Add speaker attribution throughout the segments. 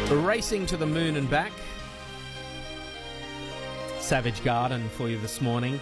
Speaker 1: Racing to the Moon and Back. Savage Garden for you this morning.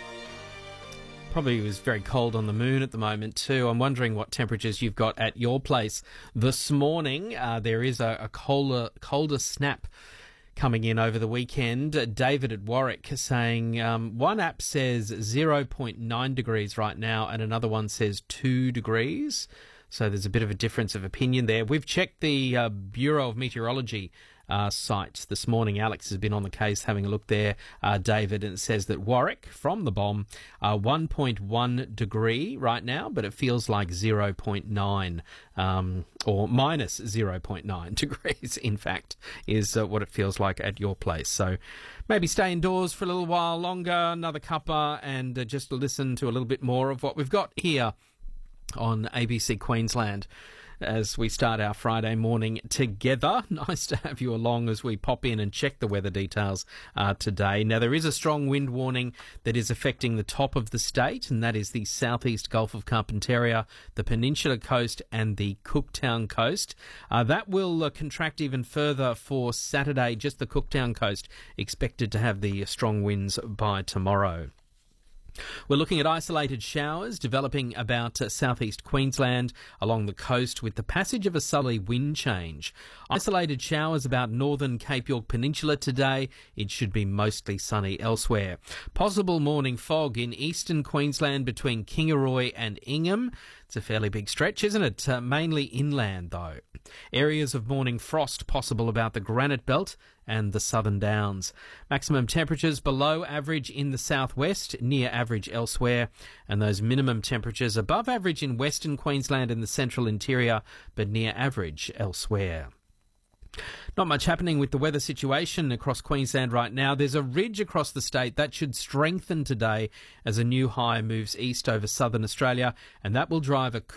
Speaker 1: Probably was very cold on the moon at the moment too. I'm wondering what temperatures you've got at your place this morning. There is a colder snap coming in over the weekend. David at Warwick saying one app says 0.9 degrees right now and another one says 2 degrees. So there's a bit of a difference of opinion there. We've checked the Bureau of Meteorology site this morning. Alex has been on the case having a look there, David, and it says that Warwick, from the bomb, 1.1 degree right now, but it feels like 0.9 or minus 0.9 degrees, in fact, is what it feels like at your place. So maybe stay indoors for a little while longer, another cuppa, and just listen to a little bit more of what we've got here on ABC Queensland as we start our Friday morning together. Nice to have you along as we pop in and check the weather details today. Now, there is a strong wind warning that is affecting the top of the state, and that is the southeast Gulf of Carpentaria, the Peninsula Coast and the Cooktown Coast. That will contract even further for Saturday, just the Cooktown Coast expected to have the strong winds by tomorrow. We're looking at isolated showers developing about southeast Queensland along the coast with the passage of a southerly wind change. Isolated showers about northern Cape York Peninsula today. It should be mostly sunny elsewhere. Possible morning fog in eastern Queensland between Kingaroy and Ingham. It's a fairly big stretch, isn't it? Mainly inland, though. Areas of morning frost possible about the Granite Belt and the Southern Downs. Maximum temperatures below average in the southwest, near average elsewhere, and those minimum temperatures above average in Western Queensland and the central interior, but near average elsewhere. Not much happening with the weather situation across Queensland right now. There's a ridge across the state that should strengthen today as a new high moves east over southern Australia, and that will drive a